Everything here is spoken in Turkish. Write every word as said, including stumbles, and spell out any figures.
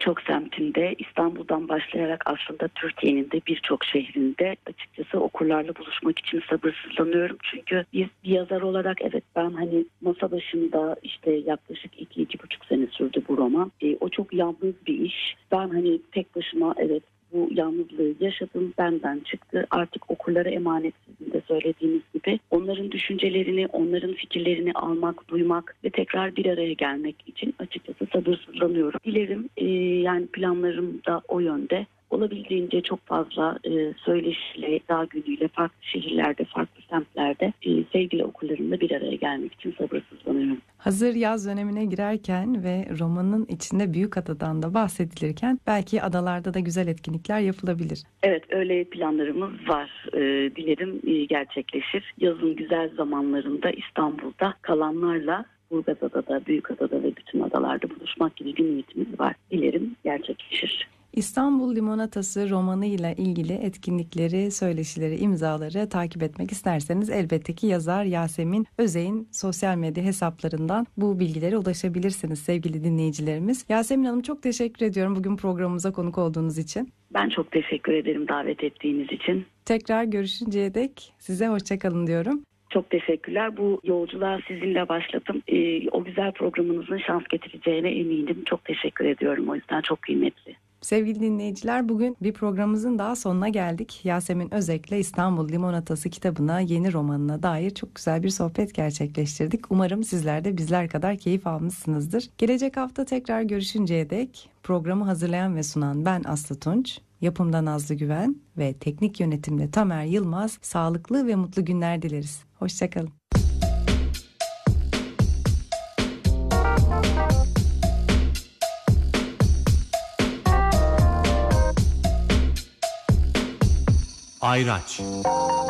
birçok semtinde, İstanbul'dan başlayarak aslında Türkiye'nin de birçok şehrinde açıkçası okurlarla buluşmak için sabırsızlanıyorum. Çünkü biz bir yazar olarak evet ben hani masa başında işte yaklaşık iki iki buçuk sene sürdü bu roman. E, o çok yalnız bir iş. Ben hani tek başıma evet bu yalnızlığı yaşadım, benden çıktı. Artık okurlara emanet, sizin de söylediğiniz gibi. Onların düşüncelerini, onların fikirlerini almak, duymak ve tekrar bir araya gelmek için açıkçası sabırsızlanıyorum. Dilerim e, yani planlarım da o yönde. Olabildiğince çok fazla e, söyleşiyle, dağ günüyle, farklı şehirlerde, farklı semtlerde e, sevgili okurlarımla bir araya gelmek için sabırsızlanıyorum. Hazır yaz dönemine girerken ve romanın içinde Büyükada'dan da bahsedilirken belki adalarda da güzel etkinlikler yapılabilir. Evet, öyle planlarımız var. E, dilerim e, gerçekleşir. Yazın güzel zamanlarında İstanbul'da kalanlarla Burgazada'da da, Büyükada'da ve bütün adalarda buluşmak gibi bir niyetimiz var. Dilerim gerçekleşir. İstanbul Limonatası romanıyla ilgili etkinlikleri, söyleşileri, imzaları takip etmek isterseniz elbette ki yazar Yasemin Özey'in sosyal medya hesaplarından bu bilgilere ulaşabilirsiniz sevgili dinleyicilerimiz. Yasemin Hanım, çok teşekkür ediyorum bugün programımıza konuk olduğunuz için. Ben çok teşekkür ederim davet ettiğiniz için. Tekrar görüşünceye dek size hoşçakalın diyorum. Çok teşekkürler. Bu yolculuğa sizinle başladım. Ee, o güzel programınızın şans getireceğine eminim. Çok teşekkür ediyorum. O yüzden çok kıymetli. Sevgili dinleyiciler, bugün bir programımızın daha sonuna geldik. Yasemin Özek'le İstanbul Limonatası kitabına, yeni romanına dair çok güzel bir sohbet gerçekleştirdik. Umarım sizler de bizler kadar keyif almışsınızdır. Gelecek hafta tekrar görüşünceye dek programı hazırlayan ve sunan ben Aslı Tunç, yapımda Nazlı Güven ve teknik yönetimde Tamer Yılmaz, sağlıklı ve mutlu günler dileriz. Hoşçakalın. Ayraç.